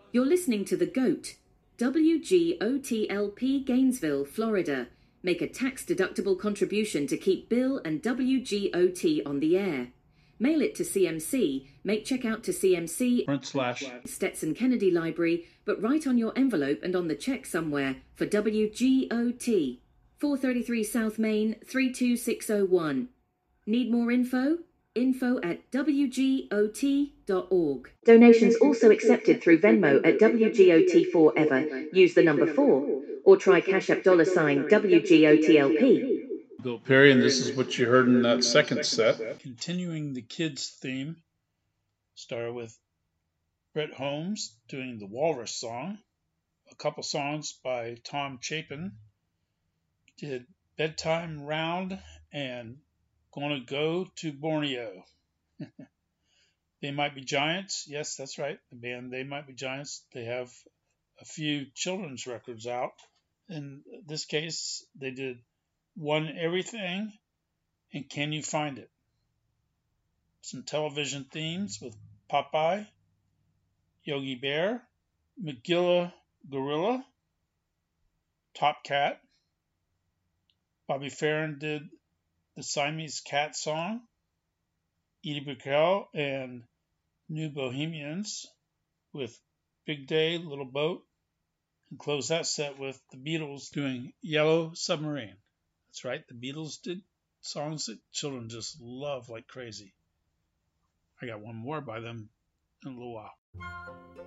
You're listening to The GOAT, WGOTLP, Gainesville, Florida. Make a tax-deductible contribution to keep Bill and WGOT on the air. Mail it to CMC, make checkout to CMC, Stetson Kennedy Library, but write on your envelope and on the check somewhere for WGOT. 433 South Main, 32601. Need more info? info@wgot.org. Donations also accepted through Venmo at WGOT Forever. Use the number 4 or try Cash App $WGOTLP. Bill Perry, and this is what you heard in that second set. Continuing the kids theme, started with Brett Holmes doing the Walrus song, a couple songs by Tom Chapin, did Bedtime Round and Gonna Go to Borneo. They Might Be Giants. Yes, that's right. The band They Might Be Giants. They have a few children's records out. In this case, they did One Everything and Can You Find It? Some television themes with Popeye, Yogi Bear, Magilla Gorilla, Top Cat. Bobby Farron did the Siamese Cat song, Edie Brickell and New Bohemians with Big Day, Little Boat, and close that set with the Beatles doing Yellow Submarine. That's right, the Beatles did songs that children just love like crazy. I got one more by them in a little while.